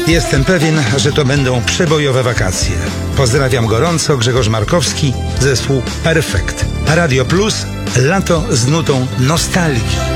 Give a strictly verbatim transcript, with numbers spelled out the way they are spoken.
Jestem pewien, że to będą przebojowe wakacje. Pozdrawiam gorąco, Grzegorz Markowski, zespół Perfekt. Radio Plus, lato z nutą nostalgii.